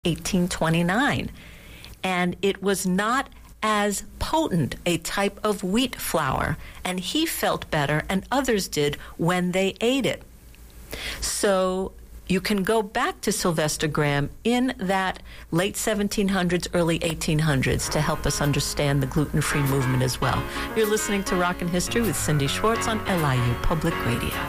1829. And it was not as potent a type of wheat flour, and he felt better, and others did when they ate it. So you can go back to Sylvester Graham in that late 1700s, early 1800s to help us understand the gluten-free movement as well. You're listening to Rockin' History with Cindy Schwartz on LIU Public Radio.